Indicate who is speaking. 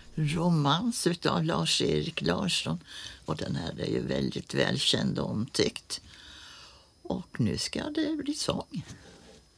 Speaker 1: Romans utav Lars-Erik Larsson. Och den här är ju väldigt välkänd och omtyckt. Och nu ska det bli sång.